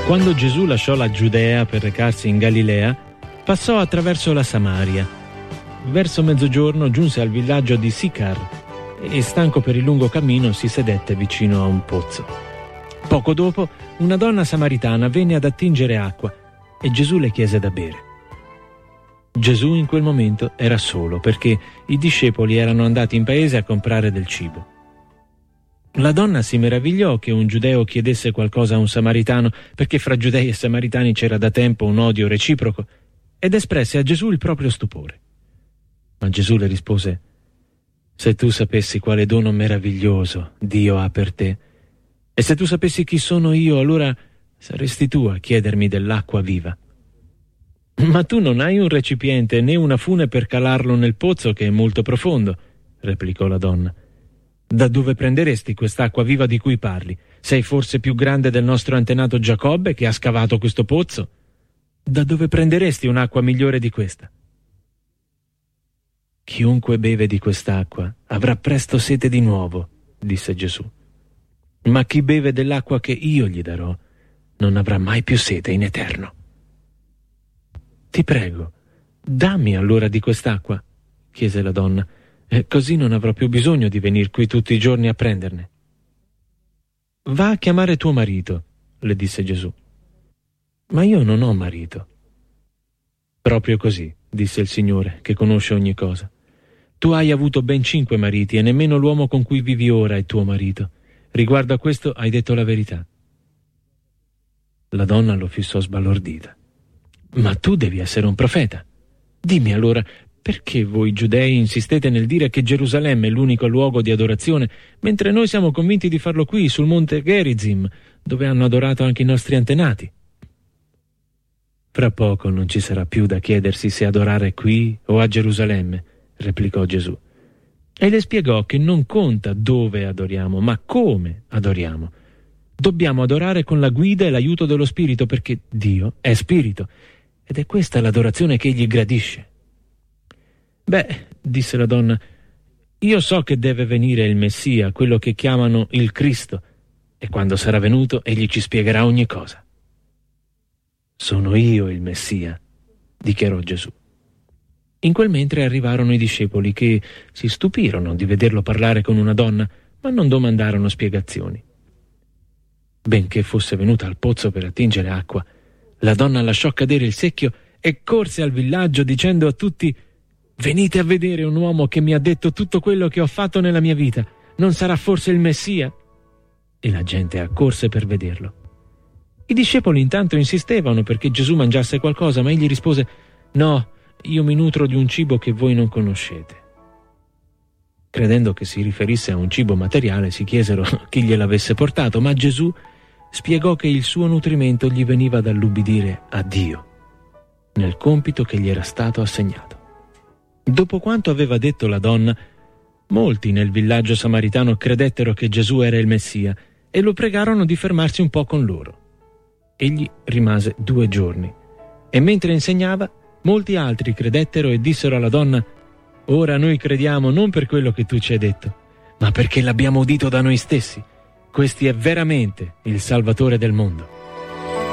Quando Gesù lasciò la Giudea per recarsi in Galilea, passò attraverso la Samaria. Verso mezzogiorno giunse al villaggio di Sicar e, stanco per il lungo cammino, si sedette vicino a un pozzo. Poco dopo, una donna samaritana venne ad attingere acqua e Gesù le chiese da bere. Gesù in quel momento era solo perché i discepoli erano andati in paese a comprare del cibo. La donna si meravigliò che un giudeo chiedesse qualcosa a un samaritano, perché fra giudei e samaritani c'era da tempo un odio reciproco, ed espresse a Gesù il proprio stupore. Ma Gesù le rispose: «Se tu sapessi quale dono meraviglioso Dio ha per te, e se tu sapessi chi sono io, allora saresti tu a chiedermi dell'acqua viva. Ma tu non hai un recipiente né una fune per calarlo nel pozzo che è molto profondo», replicò la donna. «Da dove prenderesti quest'acqua viva di cui parli? Sei forse più grande del nostro antenato Giacobbe che ha scavato questo pozzo? Da dove prenderesti un'acqua migliore di questa? Chiunque beve di quest'acqua avrà presto sete di nuovo», disse Gesù. «Ma chi beve dell'acqua che io gli darò non avrà mai più sete in eterno. Ti prego, dammi allora di quest'acqua», chiese la donna, «e così non avrò più bisogno di venir qui tutti i giorni a prenderne». «Va a chiamare tuo marito», le disse Gesù. «Ma io non ho marito». «Proprio così», disse il Signore, che conosce ogni cosa. «Tu hai avuto ben 5 mariti e nemmeno l'uomo con cui vivi ora è tuo marito. Riguardo a questo hai detto la verità». La donna lo fissò sbalordita. «Ma tu devi essere un profeta. Dimmi allora, perché voi giudei insistete nel dire che Gerusalemme è l'unico luogo di adorazione, mentre noi siamo convinti di farlo qui, sul monte Gerizim, dove hanno adorato anche i nostri antenati? Fra poco non ci sarà più da chiedersi se adorare qui o a Gerusalemme», replicò Gesù. E le spiegò che non conta dove adoriamo, ma come adoriamo. Dobbiamo adorare con la guida e l'aiuto dello Spirito, perché Dio è Spirito, ed è questa l'adorazione che Egli gradisce. «Beh», disse la donna, «io so che deve venire il Messia, quello che chiamano il Cristo, e quando sarà venuto Egli ci spiegherà ogni cosa». «Sono io il Messia», dichiarò Gesù. In quel mentre arrivarono i discepoli, che si stupirono di vederlo parlare con una donna, ma non domandarono spiegazioni. Benché fosse venuta al pozzo per attingere acqua, la donna lasciò cadere il secchio e corse al villaggio dicendo a tutti: «Venite a vedere un uomo che mi ha detto tutto quello che ho fatto nella mia vita. Non sarà forse il Messia?» E la gente accorse per vederlo. I discepoli intanto insistevano perché Gesù mangiasse qualcosa, ma egli rispose: «No, io mi nutro di un cibo che voi non conoscete». Credendo che si riferisse a un cibo materiale, si chiesero chi gliel'avesse portato, ma Gesù spiegò che il suo nutrimento gli veniva dall'ubbidire a Dio, nel compito che gli era stato assegnato. Dopo quanto aveva detto la donna, molti nel villaggio samaritano credettero che Gesù era il Messia e lo pregarono di fermarsi un po' con loro. Egli rimase 2 giorni e mentre insegnava, molti altri credettero e dissero alla donna: «Ora noi crediamo non per quello che tu ci hai detto, ma perché l'abbiamo udito da noi stessi. Questi è veramente il Salvatore del mondo».